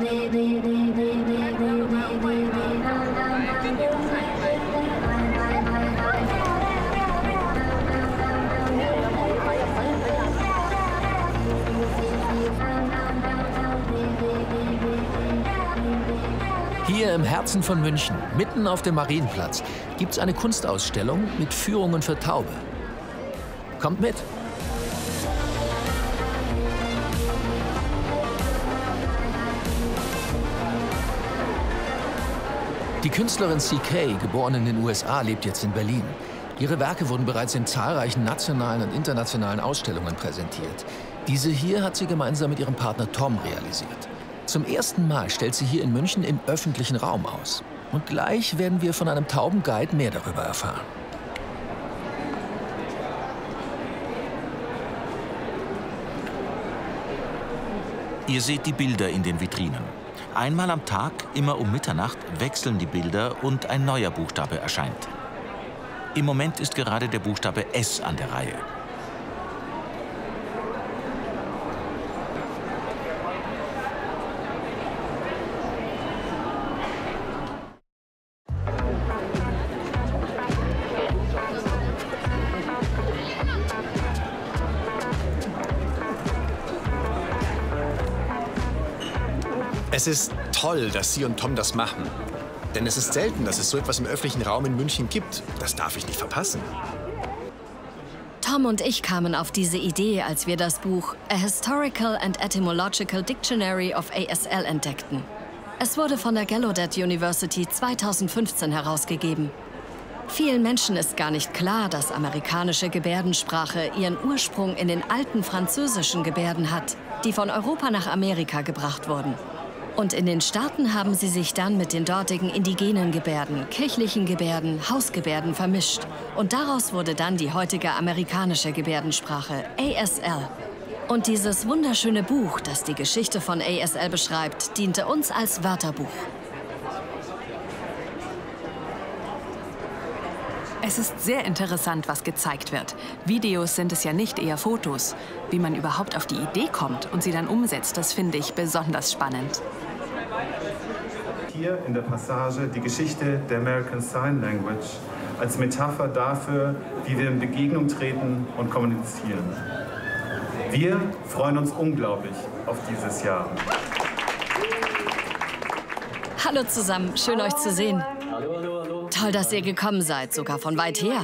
Hier im Herzen von München, mitten auf dem Marienplatz, gibt es eine Kunstausstellung mit Führungen für Taube. Kommt mit! Die Künstlerin CK, geboren in den USA, lebt jetzt in Berlin. Ihre Werke wurden bereits in zahlreichen nationalen und internationalen Ausstellungen präsentiert. Diese hier hat sie gemeinsam mit ihrem Partner Tom realisiert. Zum ersten Mal stellt sie hier in München im öffentlichen Raum aus. Und gleich werden wir von einem Taubenguide mehr darüber erfahren. Ihr seht die Bilder in den Vitrinen. Einmal am Tag, immer um Mitternacht, wechseln die Bilder und ein neuer Buchstabe erscheint. Im Moment ist gerade der Buchstabe S an der Reihe. Es ist toll, dass Sie und Tom das machen. Denn es ist selten, dass es so etwas im öffentlichen Raum in München gibt. Das darf ich nicht verpassen. Tom und ich kamen auf diese Idee, als wir das Buch A Historical and Etymological Dictionary of ASL entdeckten. Es wurde von der Gallaudet University 2015 herausgegeben. Vielen Menschen ist gar nicht klar, dass amerikanische Gebärdensprache ihren Ursprung in den alten französischen Gebärden hat, die von Europa nach Amerika gebracht wurden. Und in den Staaten haben sie sich dann mit den dortigen indigenen Gebärden, kirchlichen Gebärden, Hausgebärden vermischt. Und daraus wurde dann die heutige amerikanische Gebärdensprache, ASL. Und dieses wunderschöne Buch, das die Geschichte von ASL beschreibt, diente uns als Wörterbuch. Es ist sehr interessant, was gezeigt wird. Videos sind es ja nicht, eher Fotos. Wie man überhaupt auf die Idee kommt und sie dann umsetzt, das finde ich besonders spannend. Hier in der Passage die Geschichte der American Sign Language als Metapher dafür, wie wir in Begegnung treten und kommunizieren. Wir freuen uns unglaublich auf dieses Jahr. Hallo zusammen, schön euch zu sehen. Toll, dass ihr gekommen seid, sogar von weit her.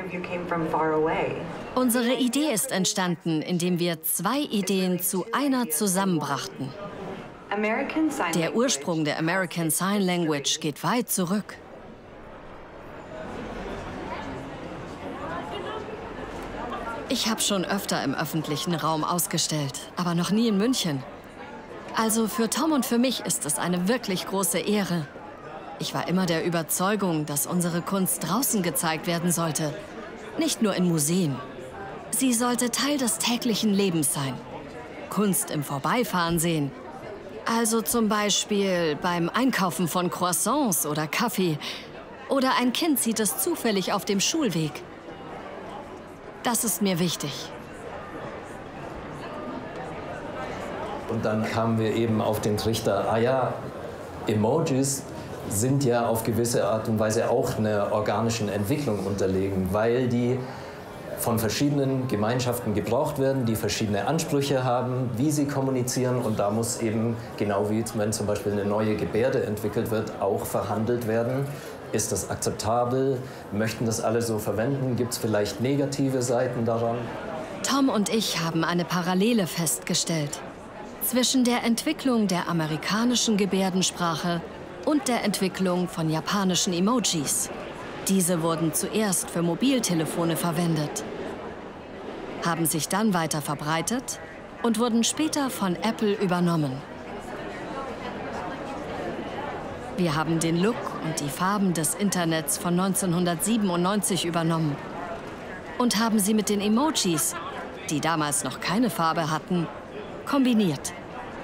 Unsere Idee ist entstanden, indem wir zwei Ideen zu einer zusammenbrachten. Der Ursprung der American Sign Language geht weit zurück. Ich habe schon öfter im öffentlichen Raum ausgestellt, aber noch nie in München. Also für Tom und für mich ist es eine wirklich große Ehre. Ich war immer der Überzeugung, dass unsere Kunst draußen gezeigt werden sollte. Nicht nur in Museen. Sie sollte Teil des täglichen Lebens sein. Kunst im Vorbeifahren sehen. Also zum Beispiel beim Einkaufen von Croissants oder Kaffee. Oder ein Kind sieht es zufällig auf dem Schulweg. Das ist mir wichtig. Und dann kamen wir eben auf den Trichter, ah ja, Emojis sind ja auf gewisse Art und Weise auch einer organischen Entwicklung unterlegen, weil die von verschiedenen Gemeinschaften gebraucht werden, die verschiedene Ansprüche haben, wie sie kommunizieren. Und da muss eben, genau wie wenn zum Beispiel eine neue Gebärde entwickelt wird, auch verhandelt werden. Ist das akzeptabel? Möchten das alle so verwenden? Gibt es vielleicht negative Seiten daran? Tom und ich haben eine Parallele festgestellt zwischen der Entwicklung der amerikanischen Gebärdensprache und der Entwicklung von japanischen Emojis. Diese wurden zuerst für Mobiltelefone verwendet, haben sich dann weiter verbreitet und wurden später von Apple übernommen. Wir haben den Look und die Farben des Internets von 1997 übernommen und haben sie mit den Emojis, die damals noch keine Farbe hatten, kombiniert.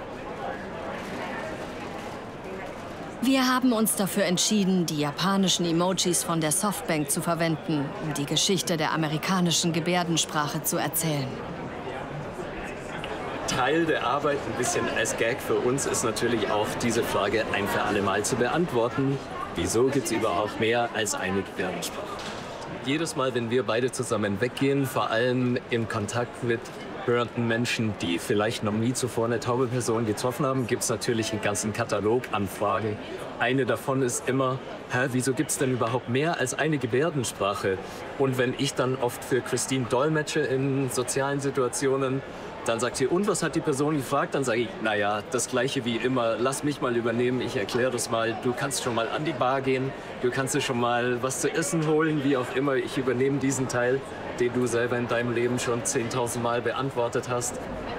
Wir haben uns dafür entschieden, die japanischen Emojis von der Softbank zu verwenden, um die Geschichte der amerikanischen Gebärdensprache zu erzählen. Teil der Arbeit, ein bisschen als Gag für uns, ist natürlich auch diese Frage ein für alle Mal zu beantworten. Wieso gibt es überhaupt mehr als eine Gebärdensprache? Jedes Mal, wenn wir beide zusammen weggehen, vor allem im Kontakt mit hörenden Menschen, die vielleicht noch nie zuvor eine taube Person getroffen haben, gibt es natürlich einen ganzen Katalog an Fragen. Eine davon ist immer, wieso gibt es denn überhaupt mehr als eine Gebärdensprache? Und wenn ich dann oft für Christine dolmetsche in sozialen Situationen, dann sagt sie, und was hat die Person gefragt? Dann sage ich, naja, das Gleiche wie immer, lass mich mal übernehmen, ich erkläre das mal. Du kannst schon mal an die Bar gehen, du kannst dir schon mal was zu essen holen, wie auch immer. Ich übernehme diesen Teil, den du selber in deinem Leben schon 10.000 Mal beantwortet hast.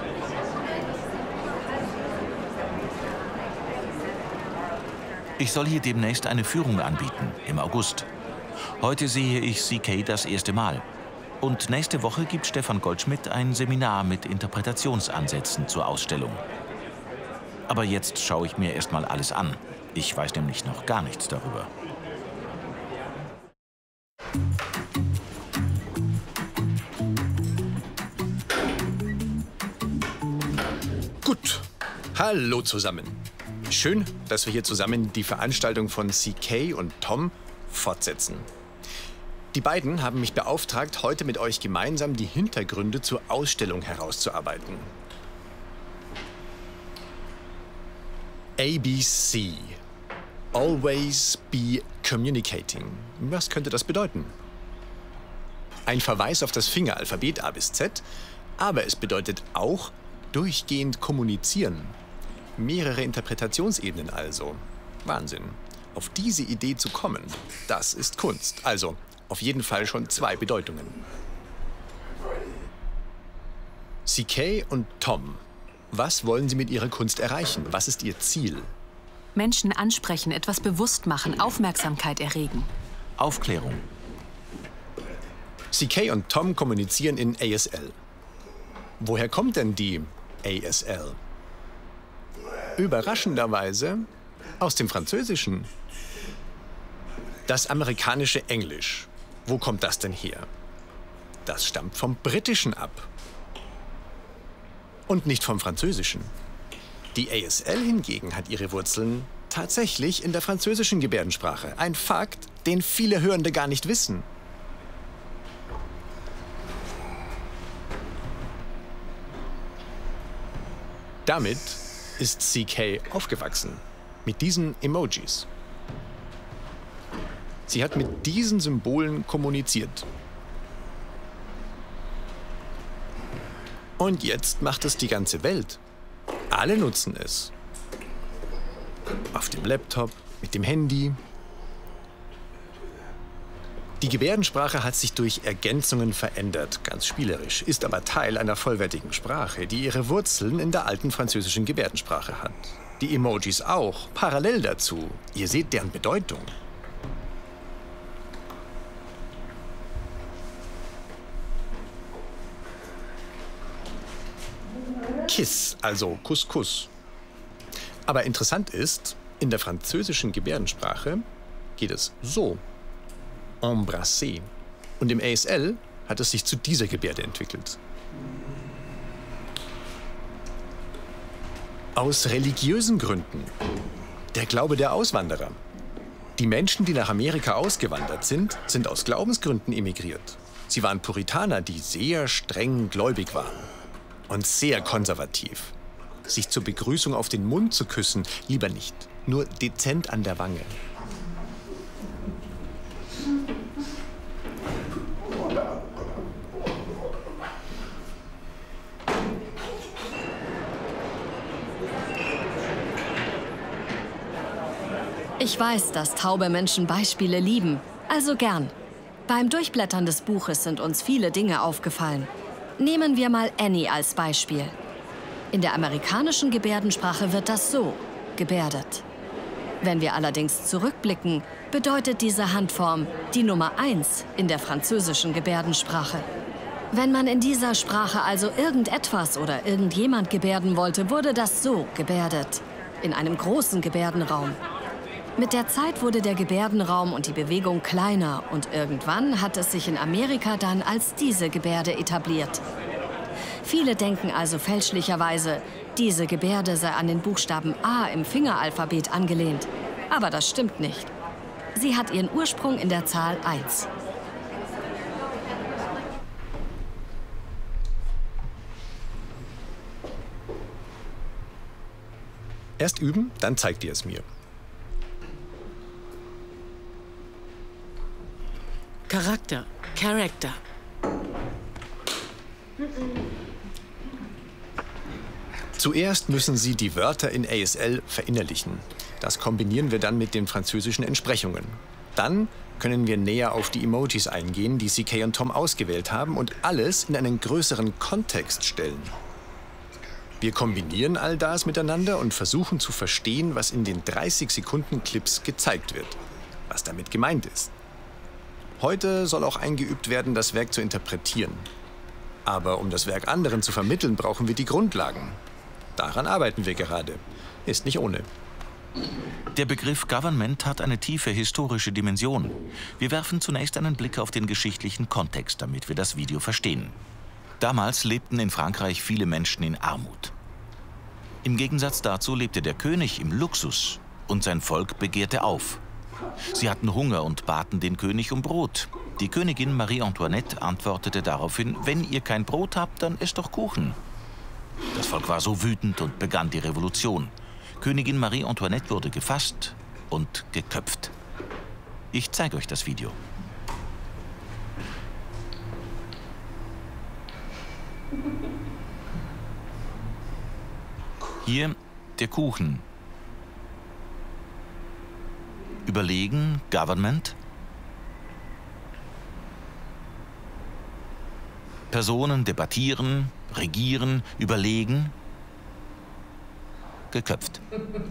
Ich soll hier demnächst eine Führung anbieten, im August. Heute sehe ich CK das erste Mal. Und nächste Woche gibt Stefan Goldschmidt ein Seminar mit Interpretationsansätzen zur Ausstellung. Aber jetzt schaue ich mir erst mal alles an. Ich weiß nämlich noch gar nichts darüber. Gut, hallo zusammen. Schön, dass wir hier zusammen die Veranstaltung von CK und Tom fortsetzen. Die beiden haben mich beauftragt, heute mit euch gemeinsam die Hintergründe zur Ausstellung herauszuarbeiten. ABC. Always be communicating. Was könnte das bedeuten? Ein Verweis auf das Fingeralphabet A bis Z, aber es bedeutet auch durchgehend kommunizieren. Mehrere Interpretationsebenen also. Wahnsinn. Auf diese Idee zu kommen, das ist Kunst. Also auf jeden Fall schon 2 Bedeutungen. CK und Tom, was wollen Sie mit Ihrer Kunst erreichen? Was ist Ihr Ziel? Menschen ansprechen, etwas bewusst machen, Aufmerksamkeit erregen. Aufklärung. CK und Tom kommunizieren in ASL. Woher kommt denn die ASL? Überraschenderweise aus dem Französischen. Das amerikanische Englisch. Wo kommt das denn her? Das stammt vom Britischen ab. Und nicht vom Französischen. Die ASL hingegen hat ihre Wurzeln tatsächlich in der französischen Gebärdensprache. Ein Fakt, den viele Hörende gar nicht wissen. Damit ist CK aufgewachsen. Mit diesen Emojis. Sie hat mit diesen Symbolen kommuniziert. Und jetzt macht es die ganze Welt. Alle nutzen es. Auf dem Laptop, mit dem Handy. Die Gebärdensprache hat sich durch Ergänzungen verändert, ganz spielerisch, ist aber Teil einer vollwertigen Sprache, die ihre Wurzeln in der alten französischen Gebärdensprache hat. Die Emojis auch, parallel dazu. Ihr seht deren Bedeutung. Kiss, also Kuss, Kuss. Aber interessant ist, in der französischen Gebärdensprache geht es so. Embrasser. Und im ASL hat es sich zu dieser Gebärde entwickelt. Aus religiösen Gründen. Der Glaube der Auswanderer. Die Menschen, die nach Amerika ausgewandert sind, sind aus Glaubensgründen emigriert. Sie waren Puritaner, die sehr streng gläubig waren. Und sehr konservativ. Sich zur Begrüßung auf den Mund zu küssen, lieber nicht. Nur dezent an der Wange. Ich weiß, dass taube Menschen Beispiele lieben. Also gern. Beim Durchblättern des Buches sind uns viele Dinge aufgefallen. Nehmen wir mal Annie als Beispiel. In der amerikanischen Gebärdensprache wird das so gebärdet. Wenn wir allerdings zurückblicken, bedeutet diese Handform die Nummer 1 in der französischen Gebärdensprache. Wenn man in dieser Sprache also irgendetwas oder irgendjemand gebärden wollte, wurde das so gebärdet. In einem großen Gebärdenraum. Mit der Zeit wurde der Gebärdenraum und die Bewegung kleiner und irgendwann hat es sich in Amerika dann als diese Gebärde etabliert. Viele denken also fälschlicherweise, diese Gebärde sei an den Buchstaben A im Fingeralphabet angelehnt. Aber das stimmt nicht. Sie hat ihren Ursprung in der Zahl 1. Erst üben, dann zeigt ihr es mir. Charakter. Character. Zuerst müssen Sie die Wörter in ASL verinnerlichen. Das kombinieren wir dann mit den französischen Entsprechungen. Dann können wir näher auf die Emojis eingehen, die CK und Tom ausgewählt haben und alles in einen größeren Kontext stellen. Wir kombinieren all das miteinander und versuchen zu verstehen, was in den 30-Sekunden-Clips gezeigt wird, was damit gemeint ist. Heute soll auch eingeübt werden, das Werk zu interpretieren. Aber um das Werk anderen zu vermitteln, brauchen wir die Grundlagen. Daran arbeiten wir gerade. Ist nicht ohne. Der Begriff Government hat eine tiefe historische Dimension. Wir werfen zunächst einen Blick auf den geschichtlichen Kontext, damit wir das Video verstehen. Damals lebten in Frankreich viele Menschen in Armut. Im Gegensatz dazu lebte der König im Luxus und sein Volk begehrte auf. Sie hatten Hunger und baten den König um Brot. Die Königin Marie Antoinette antwortete daraufhin: Wenn ihr kein Brot habt, dann esst doch Kuchen. Das Volk war so wütend und begann die Revolution. Königin Marie Antoinette wurde gefasst und geköpft. Ich zeige euch das Video. Hier der Kuchen. Überlegen, Government. Personen debattieren, regieren, überlegen. Geköpft.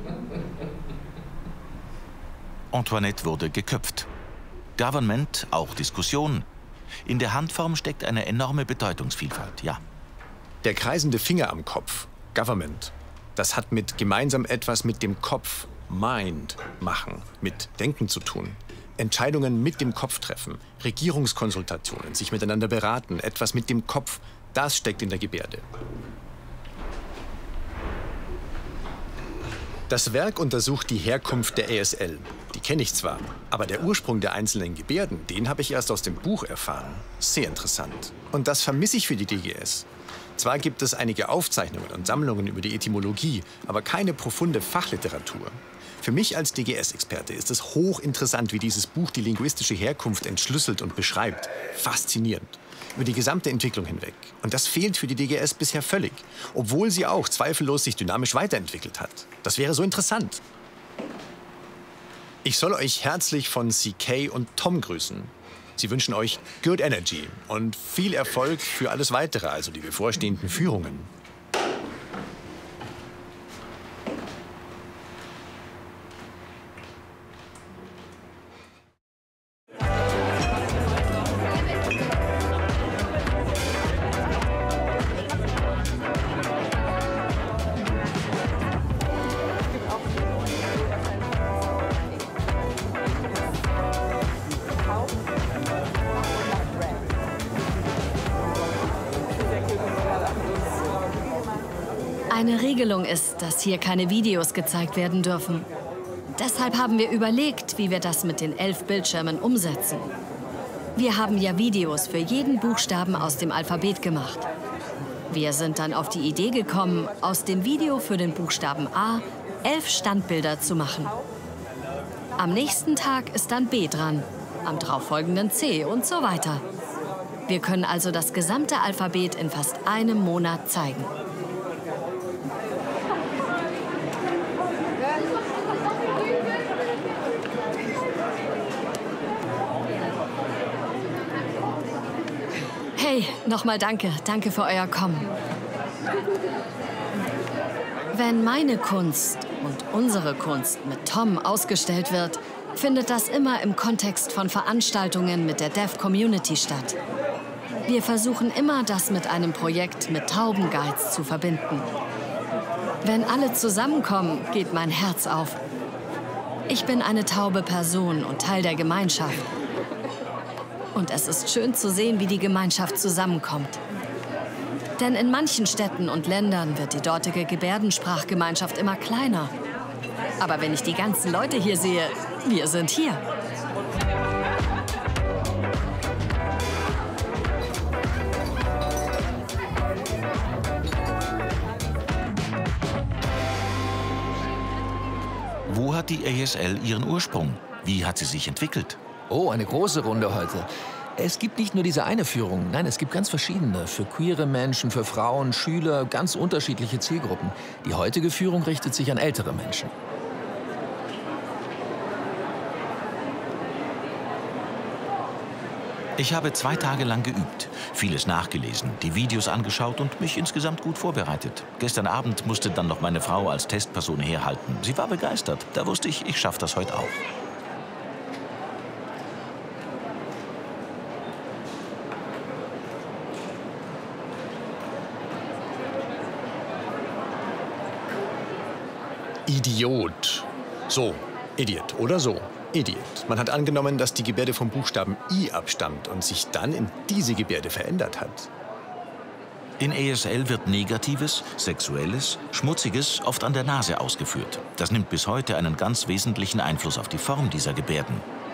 Antoinette wurde geköpft. Government, auch Diskussion. In der Handform steckt eine enorme Bedeutungsvielfalt, ja. Der kreisende Finger am Kopf, Government, das hat mit gemeinsam etwas mit dem Kopf, Mind, machen, mit Denken zu tun. Entscheidungen mit dem Kopf treffen, Regierungskonsultationen, sich miteinander beraten, etwas mit dem Kopf, das steckt in der Gebärde. Das Werk untersucht die Herkunft der ASL. Die kenne ich zwar, aber der Ursprung der einzelnen Gebärden, den habe ich erst aus dem Buch erfahren. Sehr interessant. Und das vermisse ich für die DGS. Zwar gibt es einige Aufzeichnungen und Sammlungen über die Etymologie, aber keine profunde Fachliteratur. Für mich als DGS-Experte ist es hochinteressant, wie dieses Buch die linguistische Herkunft entschlüsselt und beschreibt. Faszinierend. Über die gesamte Entwicklung hinweg. Und das fehlt für die DGS bisher völlig. Obwohl sie auch zweifellos sich dynamisch weiterentwickelt hat. Das wäre so interessant. Ich soll euch herzlich von CK und Tom grüßen. Sie wünschen euch Good Energy und viel Erfolg für alles Weitere, also die bevorstehenden Führungen. Eine Regelung ist, dass hier keine Videos gezeigt werden dürfen. Deshalb haben wir überlegt, wie wir das mit den 11 Bildschirmen umsetzen. Wir haben ja Videos für jeden Buchstaben aus dem Alphabet gemacht. Wir sind dann auf die Idee gekommen, aus dem Video für den Buchstaben A 11 Standbilder zu machen. Am nächsten Tag ist dann B dran, am darauffolgenden C und so weiter. Wir können also das gesamte Alphabet in fast einem Monat zeigen. Hey, nochmal danke. Danke für euer Kommen. Wenn meine Kunst und unsere Kunst mit Tom ausgestellt wird, findet das immer im Kontext von Veranstaltungen mit der Deaf Community statt. Wir versuchen immer, das mit einem Projekt mit Taubenguides zu verbinden. Wenn alle zusammenkommen, geht mein Herz auf. Ich bin eine taube Person und Teil der Gemeinschaft. Und es ist schön zu sehen, wie die Gemeinschaft zusammenkommt. Denn in manchen Städten und Ländern wird die dortige Gebärdensprachgemeinschaft immer kleiner. Aber wenn ich die ganzen Leute hier sehe, wir sind hier. Wo hat die ASL ihren Ursprung? Wie hat sie sich entwickelt? Oh, eine große Runde heute. Es gibt nicht nur diese eine Führung, nein, es gibt ganz verschiedene. Für queere Menschen, für Frauen, Schüler, ganz unterschiedliche Zielgruppen. Die heutige Führung richtet sich an ältere Menschen. Ich habe 2 Tage lang geübt, vieles nachgelesen, die Videos angeschaut und mich insgesamt gut vorbereitet. Gestern Abend musste dann noch meine Frau als Testperson herhalten. Sie war begeistert. Da wusste ich schaffe das heute auch. Idiot. So, Idiot oder so. Idiot. Man hat angenommen, dass die Gebärde vom Buchstaben I abstammt und sich dann in diese Gebärde verändert hat. In ASL wird Negatives, Sexuelles, Schmutziges oft an der Nase ausgeführt. Das nimmt bis heute einen ganz wesentlichen Einfluss auf die Form dieser Gebärden.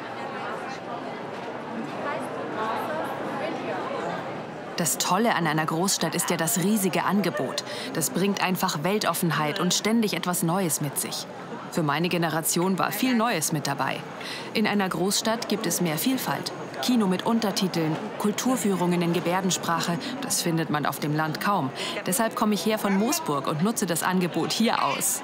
Das Tolle an einer Großstadt ist ja das riesige Angebot. Das bringt einfach Weltoffenheit und ständig etwas Neues mit sich. Für meine Generation war viel Neues mit dabei. In einer Großstadt gibt es mehr Vielfalt. Kino mit Untertiteln, Kulturführungen in Gebärdensprache, das findet man auf dem Land kaum. Deshalb komme ich her von Moosburg und nutze das Angebot hier aus.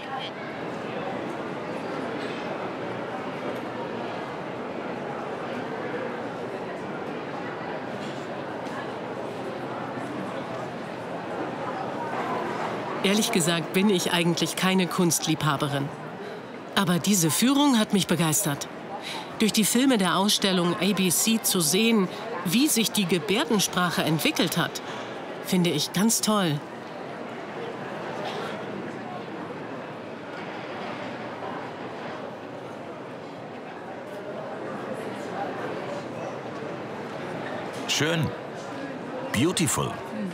Ehrlich gesagt bin ich eigentlich keine Kunstliebhaberin. Aber diese Führung hat mich begeistert. Durch die Filme der Ausstellung ABC zu sehen, wie sich die Gebärdensprache entwickelt hat, finde ich ganz toll. Schön. Beautiful.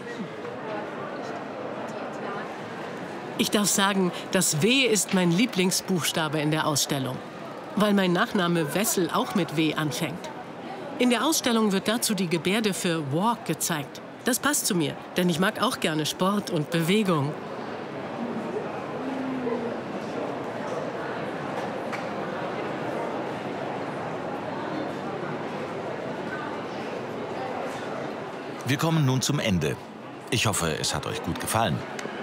Ich darf sagen, das W ist mein Lieblingsbuchstabe in der Ausstellung, weil mein Nachname Wessel auch mit W anfängt. In der Ausstellung wird dazu die Gebärde für Walk gezeigt. Das passt zu mir, denn ich mag auch gerne Sport und Bewegung. Wir kommen nun zum Ende. Ich hoffe, es hat euch gut gefallen.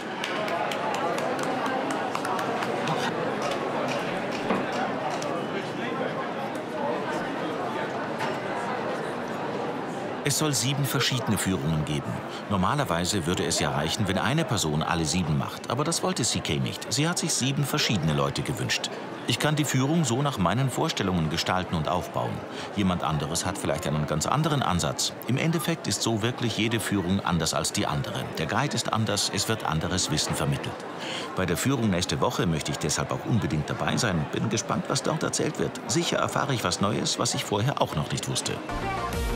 Es soll 7 verschiedene Führungen geben. Normalerweise würde es ja reichen, wenn eine Person alle 7 macht. Aber das wollte CK nicht. Sie hat sich 7 verschiedene Leute gewünscht. Ich kann die Führung so nach meinen Vorstellungen gestalten und aufbauen. Jemand anderes hat vielleicht einen ganz anderen Ansatz. Im Endeffekt ist so wirklich jede Führung anders als die andere. Der Guide ist anders, es wird anderes Wissen vermittelt. Bei der Führung nächste Woche möchte ich deshalb auch unbedingt dabei sein. Bin gespannt, was dort erzählt wird. Sicher erfahre ich was Neues, was ich vorher auch noch nicht wusste.